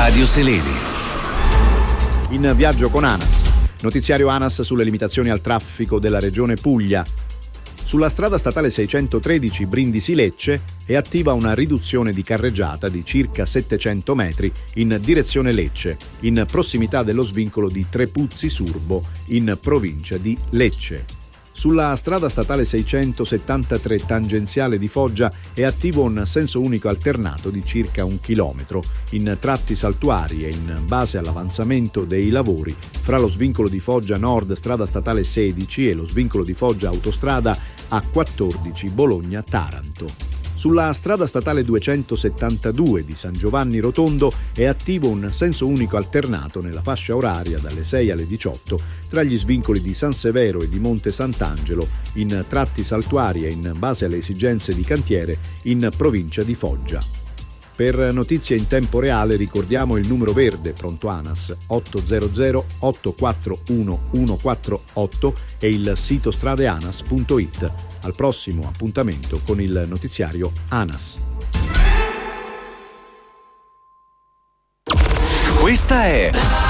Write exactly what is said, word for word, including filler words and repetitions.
Radio Seleni. In viaggio con ANAS. Notiziario ANAS sulle limitazioni al traffico della regione Puglia. Sulla strada statale seicentotredici Brindisi-Lecce è attiva una riduzione di carreggiata di circa settecento metri in direzione Lecce, in prossimità dello svincolo di Trepuzzi-Surbo, in provincia di Lecce. Sulla strada statale seicentosettantatré tangenziale di Foggia è attivo un senso unico alternato di circa un chilometro in tratti saltuari e in base all'avanzamento dei lavori fra lo svincolo di Foggia Nord strada statale sedici e lo svincolo di Foggia autostrada A quattordici Bologna-Taranto. Sulla strada statale duecentosettantadue di San Giovanni Rotondo è attivo un senso unico alternato nella fascia oraria dalle sei alle diciotto tra gli svincoli di San Severo e di Monte Sant'Angelo in tratti saltuari e in base alle esigenze di cantiere in provincia di Foggia. Per notizie in tempo reale ricordiamo il numero verde pronto ANAS ottocento otto quattro uno uno quattro otto e il sito stradeanas punto it. Al prossimo appuntamento con il notiziario ANAS. Questa è